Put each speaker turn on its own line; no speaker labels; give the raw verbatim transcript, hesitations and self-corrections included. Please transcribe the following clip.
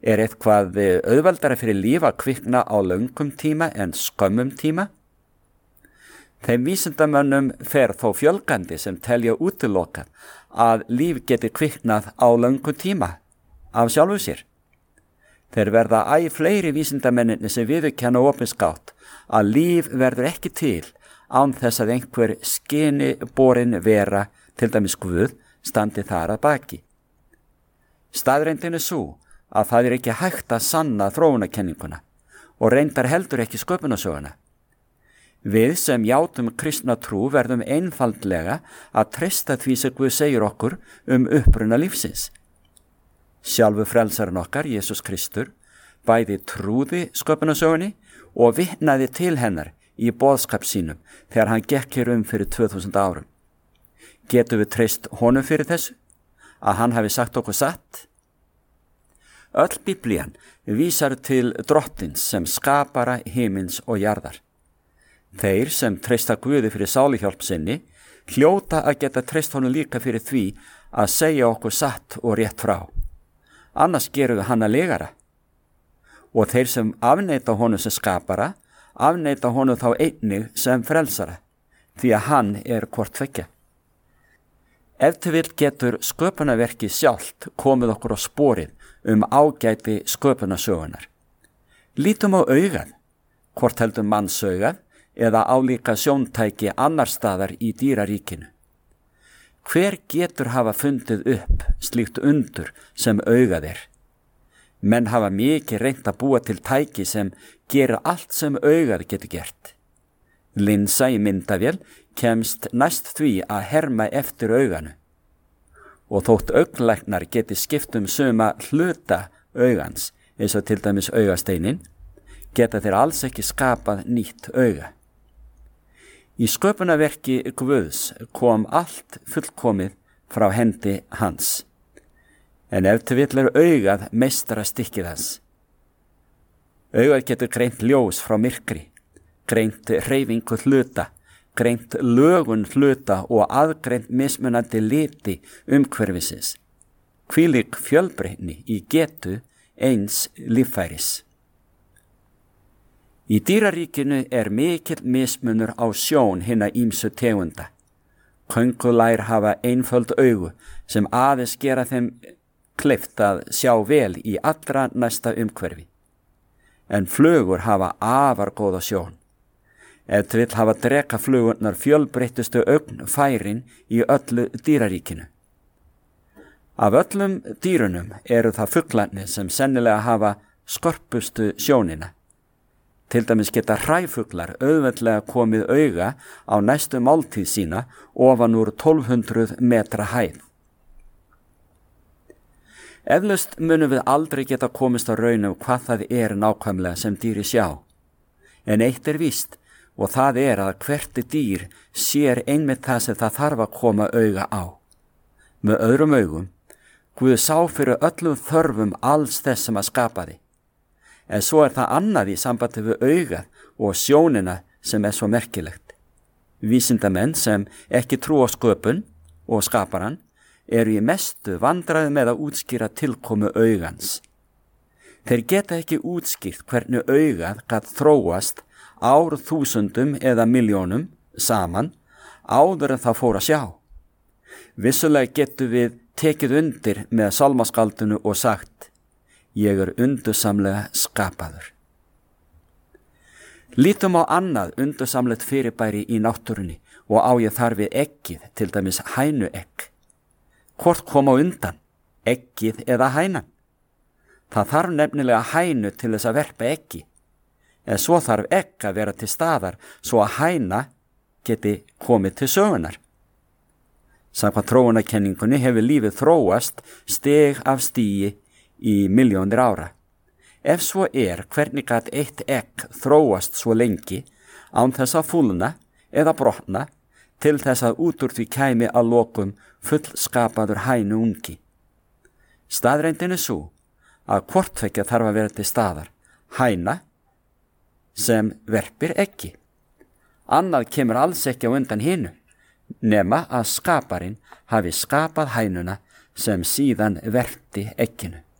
Er eitthvað auðveldara fyrir líf að kvikna á löngum tíma en skömmum tíma? Þeim vísindamönnum fer þó fjölgandi sem telja útilokað að líf geti kviknað á löngum tíma af sjálfu sér. Þeir verða æ fleiri vísindamenninni sem viðurkenna opinskátt að líf verður ekki til án þess að einhver skyni borin vera, til dæmis Guð, standi þar að baki. Staðreyndin er sú að það er ekki hægt að sanna þróunarkenninguna og reyndar heldur ekki sköpunarsöguna. Við sem játum kristna trú verðum einfaldlega að treysta því sem Guð segir okkur um uppruna lífsins. Sjálfur frelsarinn okkar, Jesús Kristur, bæði trúði sköpunarsögunni og vitnaði til hennar í boðskap sínum þegar hann gekk hér um fyrir tvö þúsund árum. Getum við treyst honum fyrir þessu, að hann hafi sagt okkur satt? Öll Biblían vísar til drottins sem skapara himins og jarðar. Þeir sem treysta Guði fyrir sálihjálp sinni hljóta að geta treyst honum líka fyrir því að segja okkur satt og rétt frá. Annars gerum við hann að legara. Og þeir sem afneita honum sem skapara, afneita honum þá einnig sem frelsara, því að hann er hvort tveggja. Ef til vill getur sköpunarverki sjálft komið okkur á sporið um ágæti sköpunarsögunar. Lítum á augað, hvort heldur mannsaugað eða álíka sjóntæki annar staðar í dýraríkinu. Hver getur hafa fundið upp slíkt undur sem augað er? Menn hafa mikið reynt að búa til tæki sem gerir allt sem augað getur gert. Linsa í myndavél kemst næst því að herma eftir auganu. Og þótt augnlæknar geti skipt um suma hluta augans, eins og til dæmis augasteinin, geta þeir alls ekki skapað nýtt auga. Í sköpunarverki Guðs kom allt fullkomið frá hendi hans. En ef til vill er augað meistara stykkið hans. Augað getur greint ljós frá myrkri, greint hreyfingu hluta, greint lögun hluta og aðgreint mismunandi liti umhverfisins. Hvílík fjölbreytni í getu eins líffæris. Í dýraríkinu er mikill mismunur á sjón hinna ýmsu tegunda. Köngulær hafa einföld augu sem aðeins gera þeim kleift að sjá vel í allra næsta umhverfi. En flugur hafa afar góða sjón. Ef til vill hafa drekaflugurnar fjölbreyttustu ögn færin í öllu dýraríkinu. Af öllum dýrunum eru það fuglarnir sem sennilega hafa skorpustu sjónina. Til dæmis geta hræfuglar auðveldlega komið auga á næstu máltíð sína ofan úr tólf hundruð metra hæð. Eflaust munum við aldrei geta komist á raun um hvað það er nákvæmlega sem dýri sjá. En eitt er víst, og það er að hvert dýr sér einmitt það sem það þarf að koma auga á. Með öðrum augum, Guð sá fyrir öllum þörfum alls þess sem að skapaði. En svo er það annað í sambandi við augað og sjónina sem er svo merkilegt. Vísindamenn sem ekki trú á sköpun og skaparan eru í mestu vandræði með að útskýra tilkomu augans. Þeir geta ekki útskýrt hvernig augað gat þróast ár þúsundum eða miljónum saman áður en það fór að sjá. Vissulega getum við tekið undir með sálmaskaldinu og sagt: ég er undursamlega skapaður. Lítum á annað undursamlegt fyrirbæri í náttúrunni og á ég þar við eggið, til dæmis hænuegg. Hvort kom á undan, eggið eða hænan? Það þarf nefnilega hænu til þess að verpa eggi. En svo þarf egg að vera til staðar svo að hæna geti komið til sögunar. Samkvæmt þróunarkenningunni hefur lífið þróast stig af stigi í milljónir ára. Ef svo er, hvernig gat eitt egg þróast svo lengi án þess að fúlna eða brotna til þess að út úr því kæmi að lokum fullskapaður hænu ungi? Staðreyndin er svo að hvort tveggja þarf að vera til staðar, hæna sem verpir eggi. Annað kemur alls ekki á undan hinu, nema að skaparinn hafi skapað hænuna sem síðan verpti egginu.